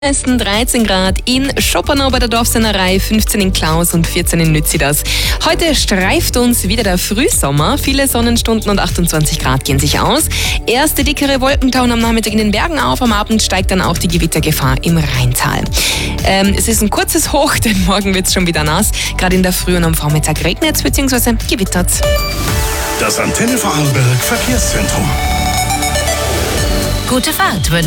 Westen 13 Grad in Schopenau bei der Dorfsennerei, 15 in Klaus und 14 in Nützidas. Heute streift uns wieder der Frühsommer. Viele Sonnenstunden und 28 Grad gehen sich aus. Erste dickere Wolken tauen am Nachmittag in den Bergen auf. Am Abend steigt dann auch die Gewittergefahr im Rheintal. Es ist ein kurzes Hoch, denn morgen wird es schon wieder nass. Gerade in der Früh und am Vormittag regnet es bzw. gewittert. Das Antenne Vorarlberg Verkehrszentrum. Gute Fahrt.